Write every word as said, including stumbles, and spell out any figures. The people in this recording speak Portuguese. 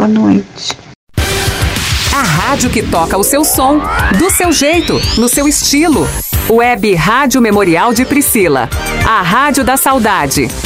boa noite. A rádio que toca o seu som, do seu jeito, no seu estilo. Web Rádio Memorial de Priscila. A Rádio da Saudade.